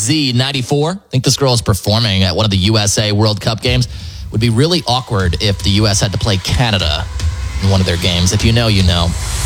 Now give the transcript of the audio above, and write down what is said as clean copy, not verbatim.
Z94. I think this girl is performing at one of the USA World Cup games. Would be really awkward if the U.S. had to play Canada in one of their games. If you know, you know.